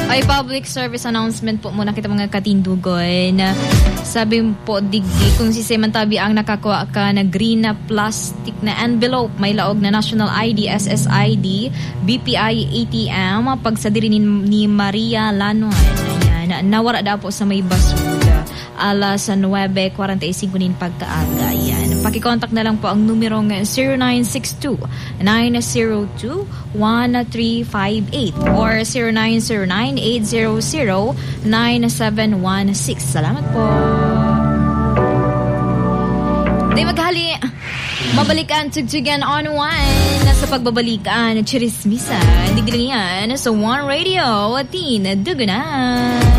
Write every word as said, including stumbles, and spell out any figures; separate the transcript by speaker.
Speaker 1: Ay, public service announcement po muna kita mga katindugon. Sabi po digdi kung si Semantabi ang nakakuha ka na green na plastic na envelope, may laog na National I D, S S I D, B P I A T M, pagsadiri ni, ni Maria Lanon. Ayan, nawara daw po sa may basura. Alas nueve forty-five nin pagkaaga. Yan. Pakikontak na lang po ang numerong zero nine six two, nine zero two, one three five eight or zero nine zero nine, eight zero zero, nine seven one six. Salamat po. Di maghali. Mabalikan, tugtugan on one. Nasa pagbabalikan, chirismisa. Digdilang yan sa One Radio. Atin, dugunan.